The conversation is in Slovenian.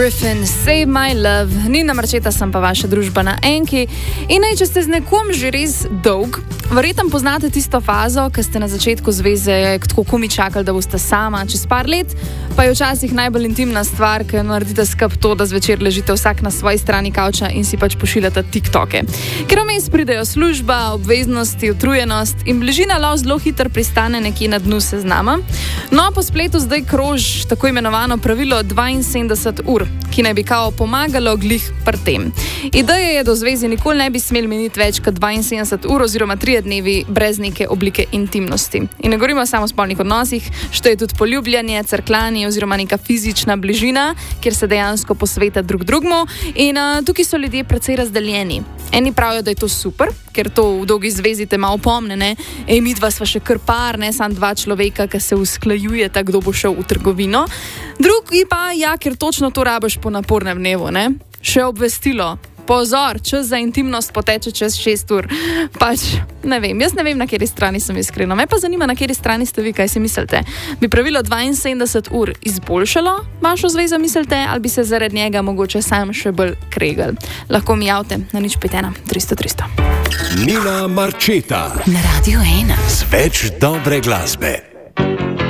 Griffin, Save My Love, Nina Marčeta, sem pa vaša družba na Enki. In če ste z nekom že res dolg, verjetno poznate tisto fazo, ko ste na začetku zveze tako komi čakali, da boste sama čez par let, pa je včasih najbolj intimna stvar, ker naredite skup to, da zvečer ležite vsak na svoji strani kavča in si pač pošiljate TikToke. Ker vmes pridejo služba, obveznosti, utrujenost in bližina lov zelo hitro pristane nekje na dnu seznama. No, po spletu zdaj kroži tako imenovano pravilo 72 ur, ki naj bi kao pomagalo glih pri tem. Ideja je, da v zvezi nikoli ne bi smeli meniti več kot 72 ur oziroma 3 dnevi brez neke oblike intimnosti. In ne govorimo samo o spolnih odnosih, što je tudi poljubljanje, crkljanje oziroma neka fizična bližina, kjer se dejansko posveta drug drugmu. In tukaj so ljudje precej razdeljeni. Eni pravijo, da je to super, ker to v dolgi zvezi te malo pomne, ne? Midva sva še kar par, ne samo dva človeka, ki se usklajujeta, kdo bo šel v trgovino. Drugi pa, ja, ker točno to rabiš po napornem dnevu, ne? Še obvestilo. Pozor, čas za intimnost poteče čez 6 ur. Pač, ne vem, jaz ne vem, na kateri strani sem iskrena. Me pa zanima, na kateri strani ste vi, kaj si mislite. Bi pravilo 72 ur izboljšalo vašo zvezo, mislite, ali bi se zaradi njega mogoče sam še bolj kregali? Lahko mi javite na 051 300 300. Nina Marčeta na Radio 1 z več dobre glasbe.